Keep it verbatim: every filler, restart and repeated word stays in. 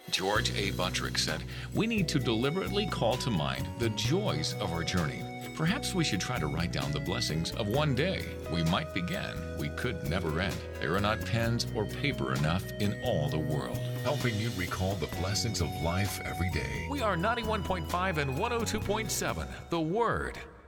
George A. Buttrick said, "We need to deliberately call to mind the joys of our journey. Perhaps we should try to write down the blessings of one day. We might begin, we could never end. There are not pens or paper enough in all the world." Helping you recall the blessings of life every day. We are ninety-one point five and one oh two point seven, The Word.